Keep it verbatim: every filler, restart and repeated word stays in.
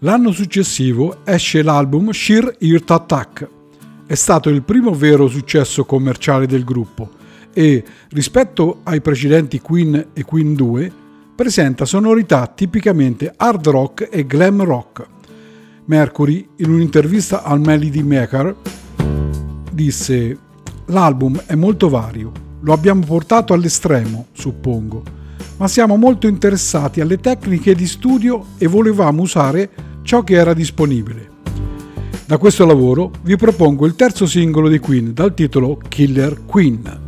L'anno successivo esce l'album Sheer Heart Attack. È stato il primo vero successo commerciale del gruppo e, rispetto ai precedenti Queen e Queen due, presenta sonorità tipicamente hard rock e glam rock. Mercury, in un'intervista al Melody Maker, disse: «L'album è molto vario, lo abbiamo portato all'estremo, suppongo, ma siamo molto interessati alle tecniche di studio e volevamo usare ciò che era disponibile». Da questo lavoro vi propongo il terzo singolo di Queen dal titolo Killer Queen.